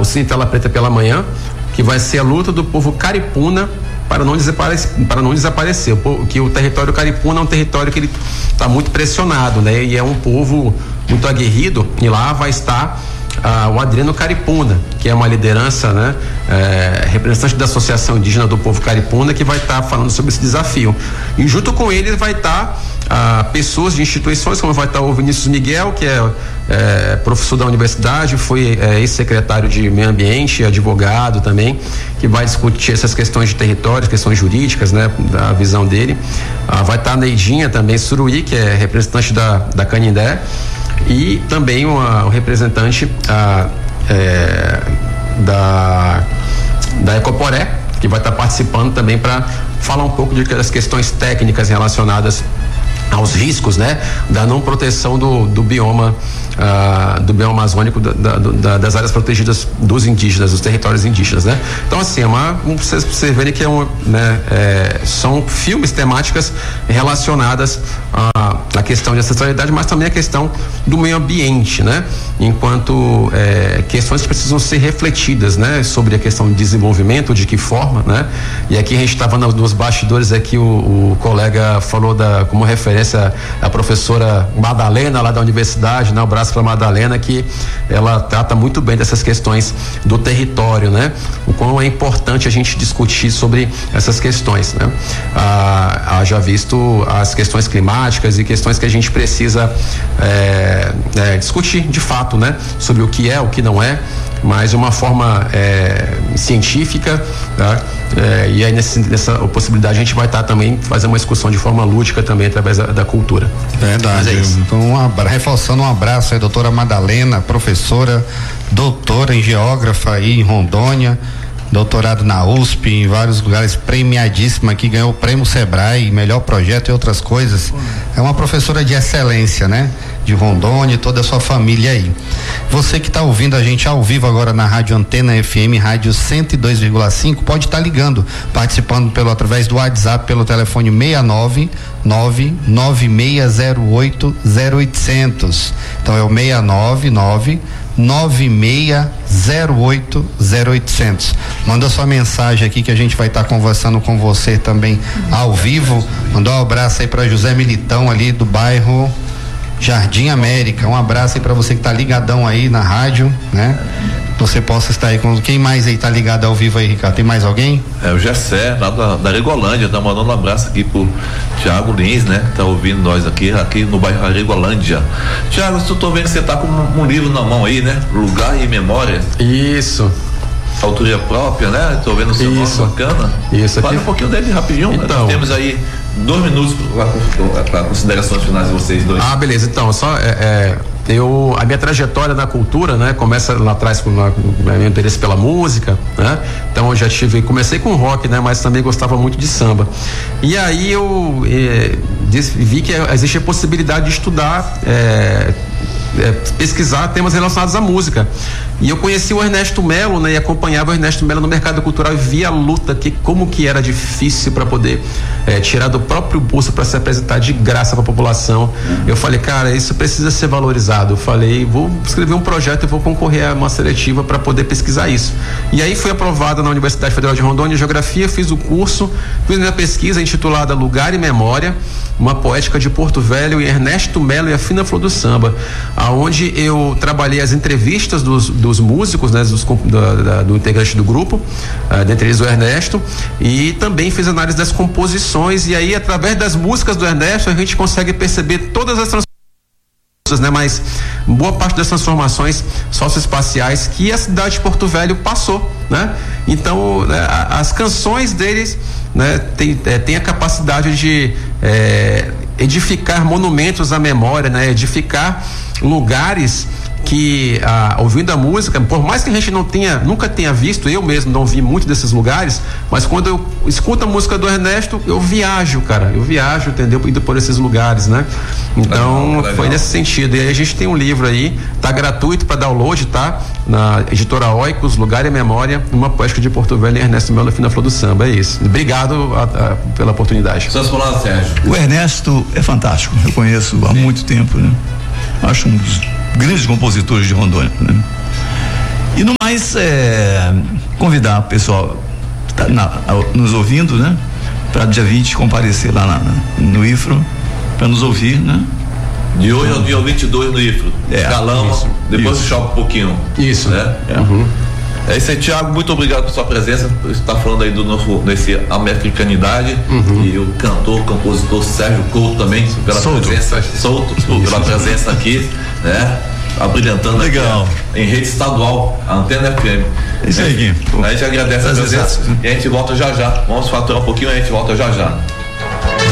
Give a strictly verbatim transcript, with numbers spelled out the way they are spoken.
Cine Tela Preta pela manhã, que vai ser a luta do povo caripuna para não desaparecer, para não desaparecer, que o território caripuna é um território que ele está muito pressionado, né? E é um povo muito aguerrido, e lá vai estar ah, o Adriano Caripuna, que é uma liderança, né? É, representante da Associação Indígena do Povo Caripuna, que vai estar tá falando sobre esse desafio. E junto com ele vai estar tá, ah, pessoas de instituições, como vai estar tá o Vinícius Miguel, que é, é professor da universidade, foi é, ex-secretário de Meio Ambiente, advogado também, que vai discutir essas questões de territórios, questões jurídicas, né? Da visão dele. Ah, vai estar tá a Neidinha também Suruí, que é representante da, da Canindé, e também uma, um representante ah, é, da, da Ecoporé, que vai estar participando também para falar um pouco de das questões técnicas relacionadas aos riscos, né, da não proteção do, do bioma uh, do bioma amazônico, da, da, da, das áreas protegidas dos indígenas, dos territórios indígenas, né? Então, assim, é uma, um, vocês, vocês verem que é um, né, é, são filmes, temáticas relacionadas à, à questão de ancestralidade, mas também a questão do meio ambiente, né? Enquanto é, questões que precisam ser refletidas, né, sobre a questão de desenvolvimento, de que forma, né? E aqui a gente estava nos bastidores aqui, o, o colega falou da, como referência a professora Madalena lá da universidade, né? Um abraço para Madalena, que ela trata muito bem dessas questões do território, né? O quão é importante a gente discutir sobre essas questões, né? Ah, já visto as questões climáticas e questões que a gente precisa é, é, discutir de fato, né? Sobre o que é, o que não é, mas de uma forma é, científica, tá? É, e aí nesse, nessa possibilidade a gente vai estar tá também fazendo uma discussão de forma lúdica também através da, da cultura. Verdade. É então, um abra, reforçando um abraço aí, doutora Madalena, professora, doutora em geógrafa aí em Rondônia, doutorado na U S P, em vários lugares, premiadíssima, que ganhou o prêmio Sebrae, melhor projeto e outras coisas. É uma professora de excelência, né? De Rondônia e toda a sua família aí. Você que está ouvindo a gente ao vivo agora na Rádio Antena F M, Rádio cento e dois vírgula cinco, pode estar tá ligando, participando pelo através do WhatsApp, pelo telefone seis nove nove nove seis zero oito zero oito zero zero. Então é o seis nove nove nove seis zero oito zero oito zero zero. Manda sua mensagem aqui que a gente vai estar tá conversando com você também ao vivo. Mandar um abraço aí para José Militão ali do bairro Jardim América. Um abraço aí para você que tá ligadão aí na rádio, né? Você possa estar aí com quem mais aí tá ligado ao vivo aí, Ricardo? Tem mais alguém? É o Gessé, lá da, da Arigolândia, tá mandando um abraço aqui pro Tiago Lins, né? Tá ouvindo nós aqui, aqui no bairro Arigolândia. Tiago, eu tô vendo que você tá com um, um livro na mão aí, né? Lugar e Memória. Isso. Autoria própria, né? Tô vendo o seu Isso. nome bacana. Isso. Fala aqui... um pouquinho dele rapidinho. Então. Nós temos aí dois minutos para considerações finais de vocês dois. Ah, beleza. Então, só é, é, eu a minha trajetória na cultura, né, começa lá atrás com o meu interesse pela música, né? Então eu já tive, comecei com rock, né, mas também gostava muito de samba. E aí eu é, vi que existe a possibilidade de estudar, é, é, pesquisar temas relacionados à música. E eu conheci o Ernesto Melo, né, e acompanhava o Ernesto Melo no mercado cultural e via a luta, que como que era difícil para poder é, tirar do próprio bolso para se apresentar de graça para a população. Eu falei, cara, isso precisa ser valorizado. Eu falei, vou escrever um projeto e vou concorrer a uma seletiva para poder pesquisar isso. E aí fui aprovado na Universidade Federal de Rondônia em Geografia, fiz o curso, fiz minha pesquisa intitulada Lugar e Memória, uma poética de Porto Velho, e Ernesto Melo e a Fina Flor do Samba, aonde eu trabalhei as entrevistas dos, dos músicos, né, dos, da, da, do integrante do grupo, uh, dentre eles o Ernesto, e também fiz análise das composições, e aí através das músicas do Ernesto a gente consegue perceber todas as transformações, né, mas boa parte das transformações socioespaciais que a cidade de Porto Velho passou, né? Então, né, as canções deles, né, tem, é, tem a capacidade de é, edificar monumentos à memória, né, edificar lugares que, ah, ouvindo a música, por mais que a gente não tenha, nunca tenha visto, eu mesmo não vi muito desses lugares, mas quando eu escuto a música do Ernesto, eu viajo, cara, eu viajo, entendeu? Indo por esses lugares, né? Então, legal, legal. Foi nesse sentido. E aí a gente tem um livro aí, tá gratuito para download, tá? Na editora Oikos, Lugar e Memória, uma poética de Porto Velho, Ernesto Melo e Fina Flor do Samba, é isso. Obrigado a, a, pela oportunidade. Suas palavras, Sérgio. O Ernesto é fantástico, eu conheço há muito tempo, né? Acho um dos grandes compositores de Rondônia, né? E no mais Mas é, convidar o pessoal que tá na, nos ouvindo, né? Para dia vinte comparecer lá na, no I F R O para nos ouvir, né? De hoje ao dia vinte e dois no I F R O. É, Calama, isso, depois isso. chove um pouquinho. Isso. Né? É. Uhum. É isso aí, Tiago, muito obrigado por sua presença. Você está falando aí do nosso, desse Americanidade, Uhum. e o cantor, compositor Sérgio Couto também, pela Solto. presença, solto, pela presença aqui, né? Abrilhantando Legal. aqui, em rede estadual, a Antena F M. Isso aí, Gui. A gente agradece a presença e a gente volta já já. Vamos faturar um pouquinho e a gente volta já já.